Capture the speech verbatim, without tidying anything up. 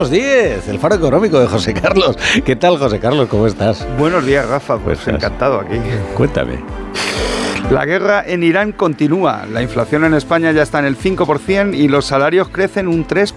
diez, el faro económico de José Carlos. ¿Qué tal, José Carlos? ¿Cómo estás? Buenos días, Rafa. Pues ¿Cómo estás? encantado aquí. Cuéntame. La guerra en Irán continúa. La inflación en España ya está en el cinco por ciento y los salarios crecen un tres